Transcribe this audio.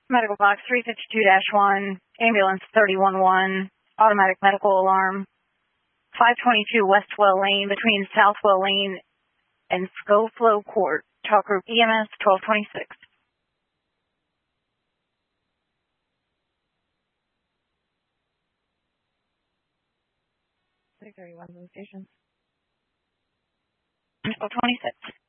Medical box 352-1, ambulance 311, automatic medical alarm, 522 West Well Lane between South Well Lane and Scoflow Court. Talk group EMS 1226. 631 station. 1226.